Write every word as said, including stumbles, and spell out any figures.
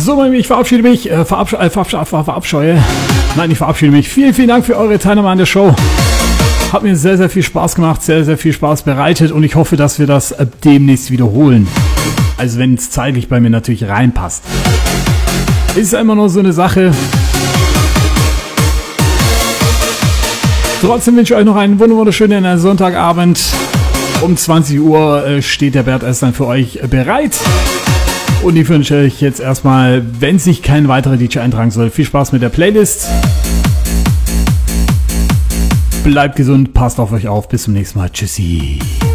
So, ich verabschiede mich, äh, verabsch äh, verabsch äh, verabscheue. Nein, ich verabschiede mich. Vielen, vielen Dank für eure Teilnahme an der Show. Hat mir sehr, sehr viel Spaß gemacht, sehr, sehr viel Spaß bereitet und ich hoffe, dass wir das äh, demnächst wiederholen. Also wenn es zeitlich bei mir natürlich reinpasst. Ist ja immer nur so eine Sache. Trotzdem wünsche ich euch noch einen wunderschönen Sonntagabend. Um zwanzig Uhr äh, steht der Bert erst dann für euch äh, bereit. Und ich wünsche euch jetzt erstmal, wenn sich kein weiterer D J eintragen soll, viel Spaß mit der Playlist. Bleibt gesund, passt auf euch auf. Bis zum nächsten Mal. Tschüssi.